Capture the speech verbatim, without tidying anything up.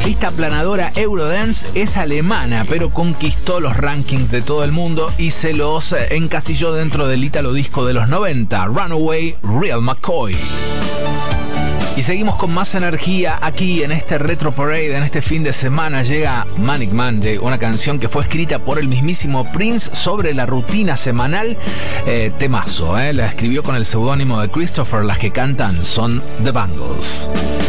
lista planadora Eurodance es alemana, pero conquistó los rankings de todo el mundo y se los encasilló dentro del ítalo disco de los noventa, Runaway, Real McCoy. Y seguimos con más energía aquí en este Retro Parade. En este fin de semana llega Manic Monday, una canción que fue escrita por el mismísimo Prince sobre la rutina semanal. Eh, temazo, eh. La escribió con el seudónimo de Christopher. Las que cantan son The Bangles.